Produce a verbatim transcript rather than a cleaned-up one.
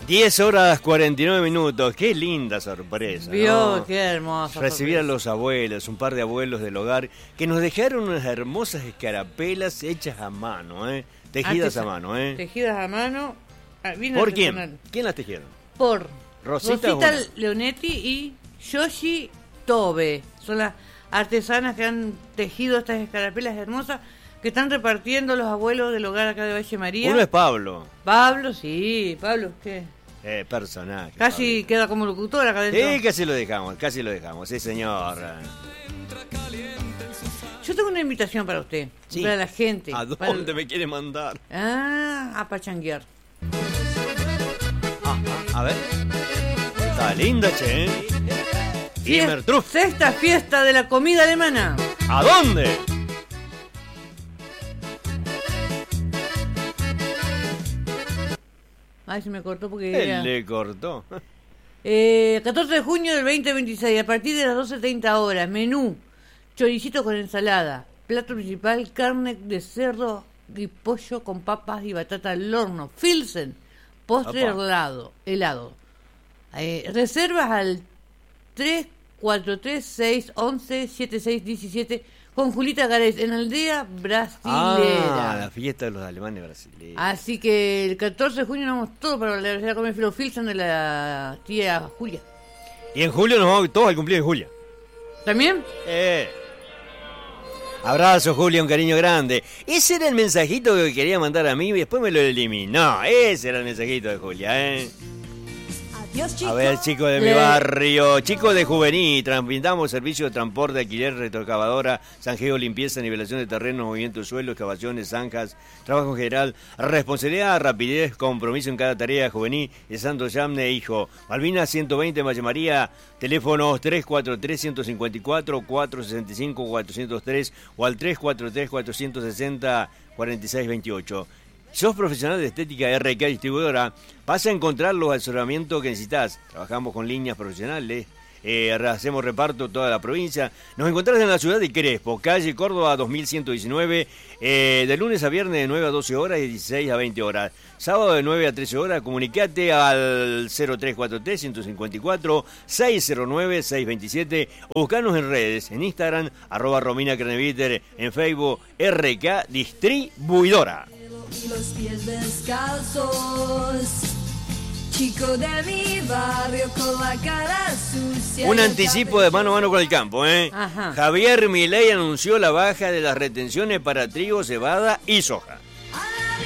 diez horas cuarenta y nueve minutos. Qué linda sorpresa, Vio, ¿no? qué hermoso. Recibir a los abuelos, un par de abuelos del hogar, que nos dejaron unas hermosas escarapelas hechas a mano, ¿eh? Tejidas Artesa- a mano, ¿eh? Tejidas a mano. ah, bien ¿Por artesanal. quién? ¿Quién las tejieron? Por Rosita Rosita, Una. Leonetti y Yoshi Tobe. Son las artesanas que han tejido estas escarapelas hermosas que están repartiendo los abuelos del hogar acá de Valle María. Uno es Pablo, Pablo, sí, Pablo, ¿qué? eh, personaje. Casi Pablo. queda como locutor acá adentro. Sí, casi lo dejamos, casi lo dejamos, sí señor. Yo tengo una invitación para usted, Sí. para la gente. ¿A para- dónde me quiere mandar? Ah, a pachanguear. Ah, ah, a ver. Está linda, che. ¿eh? Imertruf. Sexta fiesta de la comida alemana. ¿A dónde? Ay, se me cortó porque... Él era- le cortó. Eh, catorce de junio del veinte veintiséis, a partir de las doce treinta horas, menú, choricito con ensalada, plato principal, carne de cerdo y pollo con papas y batata al horno, Filsen, postre Apa. helado, helado. Eh, reservas al tres cuatro tres seis once setenta y seis diecisiete con Julita Garés en Aldea Brasilera. Ah, la fiesta de los alemanes brasileños. Así que el catorce de junio nos vamos todos para la Universidad de Comer Filo Filson de la tía Julia. Y en julio nos vamos todos al cumpleaños de Julia. ¿También? Eh. Abrazo, Julia, un cariño grande. Ese era el mensajito que quería mandar a mí y después me lo eliminó. Ese era el mensajito de Julia, ¿eh? A ver, chicos de mi Le- barrio, chicos de Juvenil, transmitamos servicio de transporte, alquiler, retroexcavadora, zanjeo, limpieza, nivelación de terrenos, movimiento de suelo, excavaciones, zanjas, trabajo en general, responsabilidad, rapidez, compromiso en cada tarea, Juvenil, de Santo Yamne, hijo. Malvinas ciento veinte, Valle María, teléfonos tres cuatro tres, uno cinco cuatro, cuatro seis cinco, cuatro cero tres o al tres cuatro tres, cuatro seis cero, cuatro seis dos ocho. ¿Sos profesional de estética R K Distribuidora? Vas a encontrar los asesoramientos que necesitas. Trabajamos con líneas profesionales, eh, hacemos reparto toda la provincia. Nos encontrás en la ciudad de Crespo, calle Córdoba dos mil ciento diecinueve, eh, de lunes a viernes de nueve a doce horas y de dieciséis a veinte horas. Sábado de nueve a trece horas, comunicate al cero tres cuatro tres, uno cinco cuatro, seis cero nueve, seis dos siete o buscanos en redes, en Instagram, arroba Romina Creneviter, en Facebook, R K Distribuidora. Y los pies descalzos, chico de mi barrio con la cara sucia. Un anticipo de mano a mano con el campo, ¿eh? Ajá. Javier Milei anunció la baja de las retenciones para trigo, cebada y soja.